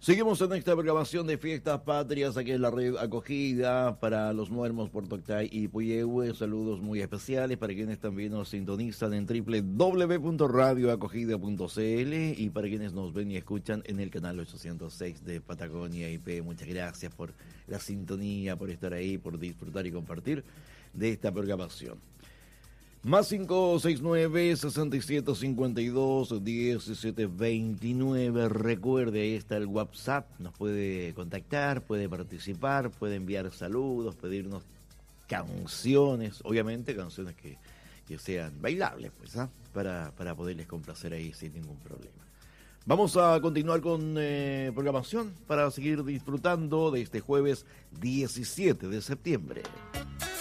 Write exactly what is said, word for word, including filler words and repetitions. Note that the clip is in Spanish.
Seguimos en esta programación de Fiestas Patrias, aquí en la red acogida para los muermos por Toctay y Puyehue. Saludos muy especiales para quienes también nos sintonizan en doble u doble u doble u punto radio acogida punto c l y para quienes nos ven y escuchan en el canal ochocientos seis de Patagonia I P. Muchas gracias por la sintonía, por estar ahí, por disfrutar y compartir de esta programación. Más cinco seis nueve, seis siete cinco dos, diecisiete veintinueve. Recuerde, ahí está el WhatsApp. Nos puede contactar, puede participar, puede enviar saludos, pedirnos canciones. Obviamente canciones que, que sean bailables, pues, ¿ah? para, para poderles complacer ahí sin ningún problema. Vamos a continuar con eh, programación para seguir disfrutando de este jueves diecisiete de septiembre.